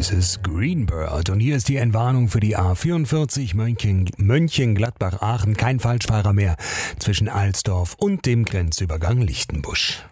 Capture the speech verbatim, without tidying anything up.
ist es Greenbird und hier ist die Entwarnung für die A vierundvierzig Mönchen, Mönchengladbach-Aachen. Kein Falschfahrer mehr zwischen Alsdorf und dem Grenzübergang Lichtenbusch.